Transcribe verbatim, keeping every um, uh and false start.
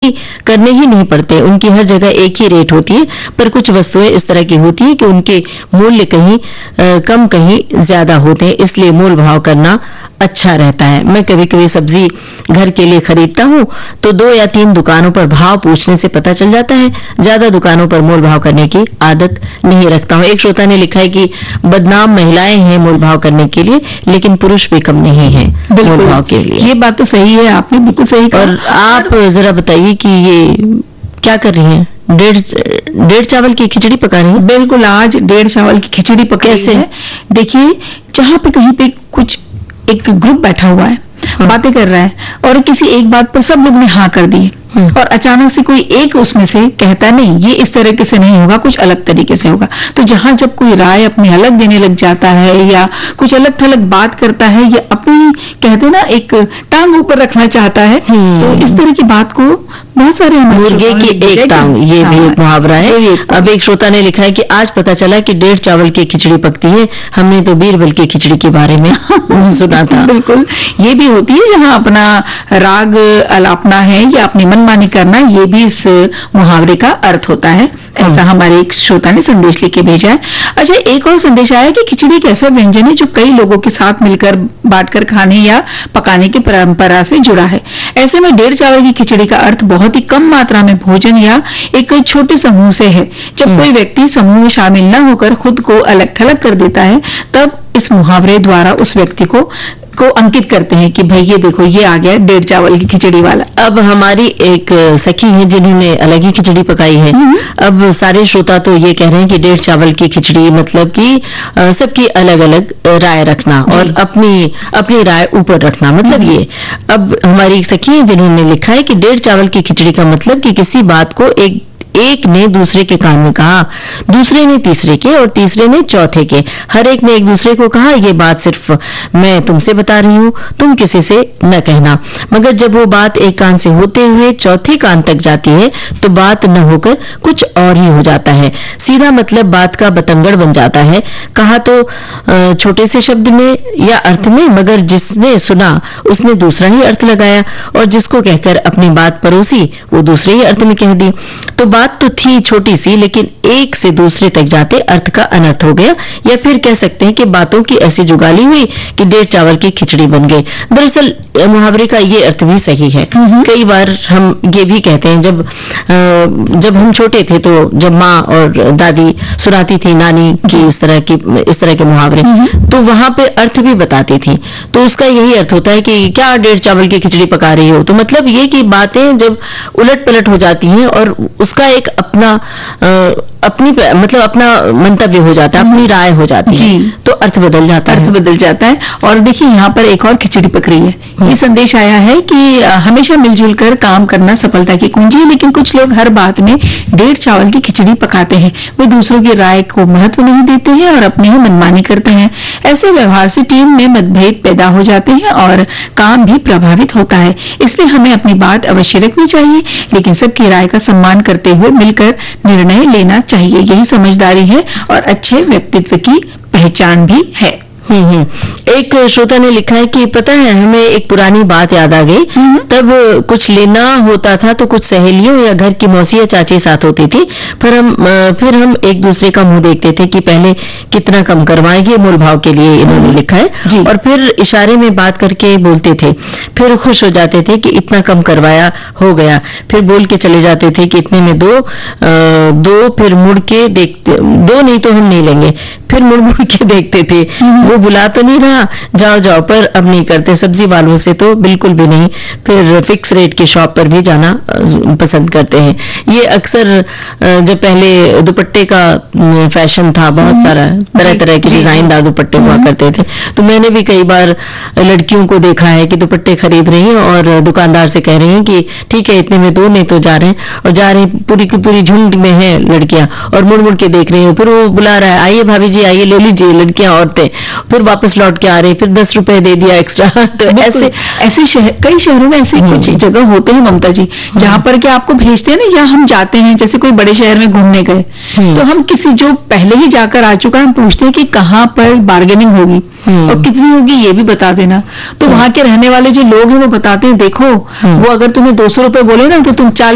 ही करने ही नहीं पड़ते, उनकी हर जगह एक ही रेट होती है। पर कुछ वस्तुएं इस तरह की होती है कि उनके मूल्य कहीं आ, कम कहीं ज्यादा होते हैं, इसलिए मोल भाव करना अच्छा रहता है। मैं कभी कभी सब्जी घर के लिए खरीदता हूँ तो दो या तीन दुकानों पर भाव पूछने से पता चल जाता है, ज्यादा दुकानों पर मोल भाव करने की आदत नहीं रखता हूँ। एक श्रोता ने लिखा है कि बदनाम महिलाएं हैं मोल भाव करने के लिए, लेकिन पुरुष भी कम नहीं है मोल भाव के लिए। ये बात तो सही है, आपने बिल्कुल सही कहा। और आप जरा बताइए कि ये क्या कर रही हैं? डेढ़ डेढ़ चावल की खिचड़ी पका रही हैं? बिल्कुल, आज डेढ़ चावल की खिचड़ी पका रही है। देखिए, जहाँ पे कहीं पे कुछ एक ग्रुप बैठा हुआ है, हाँ। बातें कर रहा है और किसी एक बात पर सब लोग ने हाँ कर दी और अचानक से कोई एक उसमें से कहता नहीं ये इस तरीके से नहीं होगा, कुछ अलग तरीके से होगा। तो जहां जब कोई राय अपनी अलग देने लग जाता है या कुछ अलग थलग बात करता है या अपनी कहते ना एक टांग ऊपर रखना चाहता है, तो इस तरह की बात को बहुत सारे मुर्गे की एक टांग, ये भी एक मुहावरा है। अब एक श्रोता ने लिखा है कि आज पता चला कि डेढ़ चावल की खिचड़ी पकती है, हमने तो बीरबल की खिचड़ी के बारे में सुना था। बिल्कुल, ये भी होती है जहाँ अपना राग अलापना है या अपनी मनमानी करना, ये भी इस मुहावरे का अर्थ होता है। ऐसा हमारे एक श्रोता ने संदेश लेके भेजा है। अच्छा, एक और संदेश आया कि खिचड़ी एक ऐसा व्यंजन है जो कई लोगों के साथ मिलकर बांटकर खाने या पकाने की परंपरा से जुड़ा है। ऐसे में डेढ़ चावल की खिचड़ी का अर्थ बहुत ही कम मात्रा में भोजन या एक छोटे समूह से है। जब कोई व्यक्ति समूह में शामिल न होकर खुद को अलग थलग कर देता है, तब इस मुहावरे द्वारा उस व्यक्ति को को अंकित करते हैं कि भाई ये देखो, ये आ गया डेढ़ चावल की खिचड़ी वाला। अब हमारी एक सखी है जिन्होंने अलग ही खिचड़ी पकाई है। अब सारे श्रोता तो ये कह रहे हैं कि डेढ़ चावल की खिचड़ी मतलब कि सबकी अलग अलग राय रखना और अपनी अपनी राय ऊपर रखना, मतलब ये। अब हमारी एक सखी है जिन्होंने लिखा है कि डेढ़ चावल की खिचड़ी का मतलब कि किसी बात को एक एक ने दूसरे के कान में कहा, दूसरे ने तीसरे के और तीसरे ने चौथे के, हर एक ने एक दूसरे को कहा ये बात सिर्फ मैं तुमसे बता रही हूँ, तुम किसी से न कहना। मगर जब वो बात एक कान से होते हुए चौथे कान तक जाती है तो बात न होकर कुछ और ही हो जाता है, सीधा मतलब बात का बतंगड़ बन जाता है। कहा तो छोटे से शब्द में या अर्थ में, मगर जिसने सुना उसने दूसरा ही अर्थ लगाया और जिसको कहकर अपनी बात परोसी वो दूसरे ही अर्थ में कह दी। तो बात तो थी छोटी सी, लेकिन एक से दूसरे तक जाते अर्थ का अनर्थ हो गया, या फिर कह सकते हैं कि बातों की ऐसी जुगाली हुई कि डेढ़ चावल की खिचड़ी बन गई। दरअसल मुहावरे का ये अर्थ भी सही है। कई बार हम ये भी कहते हैं, जब जब हम छोटे थे तो जब माँ और दादी सुनाती थी नानी की इस तरह की इस तरह के मुहावरे, तो वहां पे अर्थ भी बताती थी। तो उसका यही अर्थ होता है कि क्या डेढ़ चावल की खिचड़ी पका रही हो, तो मतलब ये कि बातें जब उलट पलट हो जाती हैं और उसका एक अपना आ, अपनी मतलब अपना मंतव्य हो जाता है, अपनी राय हो जाती है, तो अर्थ बदल जाता है। अर्थ बदल जाता है। और देखिए, यहाँ पर एक और खिचड़ी पक रही है। ये संदेश आया है कि हमेशा मिलजुल कर काम करना सफलता की कुंजी है, लेकिन कुछ लोग हर बात में डेढ़ चावल की खिचड़ी पकाते हैं। वे दूसरों की राय को महत्व नहीं देते हैं और अपनी ही मनमानी करते हैं। ऐसे व्यवहार से टीम में मतभेद पैदा हो जाते हैं और काम भी प्रभावित होता है। इसलिए हमें अपनी बात अवश्य रखनी चाहिए, लेकिन सबकी राय का सम्मान करते हुए मिलकर निर्णय लेना चाहिए। यही समझदारी है और अच्छे व्यक्तित्व की पहचान भी है। हम्म एक श्रोता ने लिखा है कि पता है हमें एक पुरानी बात याद आ गई। तब कुछ लेना होता था तो कुछ सहेलियों या घर की मौसी या चाची साथ होती थी, फिर हम फिर हम एक दूसरे का मुंह देखते थे कि पहले कितना कम करवाएंगे, मोल भाव के लिए इन्होंने लिखा है, और फिर इशारे में बात करके बोलते थे, फिर खुश हो जाते थे कि इतना कम करवाया हो गया, फिर बोल के चले जाते थे कि इतने में दो आ, दो फिर मुड़ के देखते, दो नहीं तो हम नहीं लेंगे, फिर मुड़ मुड़ के देखते थे, वो बुला तो नहीं रहा, जाओ जाओ, पर अब नहीं करते। सब्जी वालों से तो बिल्कुल भी नहीं, फिर फिक्स रेट की शॉप पर भी जाना पसंद करते हैं। ये अक्सर जब पहले दुपट्टे का फैशन था, बहुत सारा तरह तरह के डिजाइनदार दुपट्टे हुआ करते थे, तो मैंने भी कई बार लड़कियों को देखा है कि दुपट्टे खरीद रही हैं और दुकानदार से कह रही हैं कि ठीक है इतने में दो, नहीं तो जा रहे हैं, और जा रही पूरी की पूरी झुंड में है लड़कियां और मुड़ मुड़ के देख रही हैं, फिर वो बुला रहा है आइए भाभी जी आइए ले लीजिए, लड़कियां औरतें, फिर वापस लौट के आ रही, फिर दस रुपए दे दिया एक्स्ट्रा। तो ऐसे ऐसे शहर, कई शहरों में ऐसे कुछ जगह होते हैं ममता जी, जहाँ पर क्या आपको भेजते हैं ना, या हम जाते हैं जैसे कोई बड़े शहर में घूमने गए, तो हम किसी जो पहले ही जाकर आ चुका है, हम पूछते हैं कि कहाँ पर बार्गेनिंग होगी और कितनी होगी ये भी बता देना। तो वहां के रहने वाले जो लोग हैं वो बताते हैं देखो वो अगर तुम्हें दो सौ रुपए बोले ना तो तुम चालीस